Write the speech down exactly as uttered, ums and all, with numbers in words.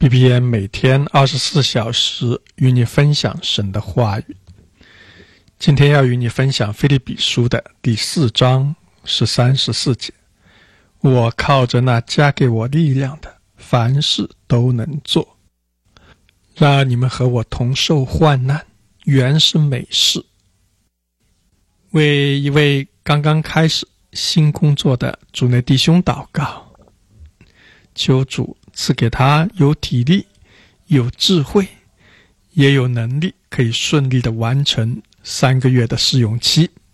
B B N 每天二十四小时与你分享神的话语。今天要与你分享腓立比书的第四章十三、十四节。我靠着那加给我力量的，凡事都能做。然而你们和我同受患难，原是美事。为一位刚刚开始新工作的主内弟兄祷告，求主赐给他有体力、有智慧，也有能力，可以顺利地完成三个月的试用期。